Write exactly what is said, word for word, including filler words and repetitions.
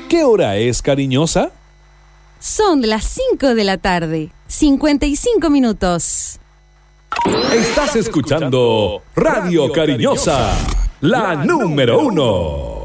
¿Qué hora es, cariñosa? Son las cinco de la tarde, cincuenta y cinco minutos. Estás escuchando Radio Cariñosa, la número uno.